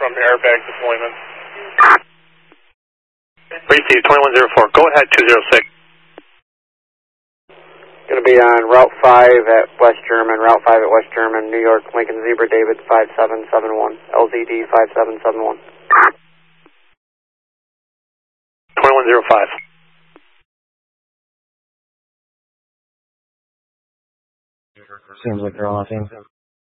airbag deployment. Receive 2104. Go ahead, 206. Going to be on Route 5 at West German, Route 5 at West German, New York, Lincoln Zebra David 5771, LZD 5771. 2105. Seems like they're all off.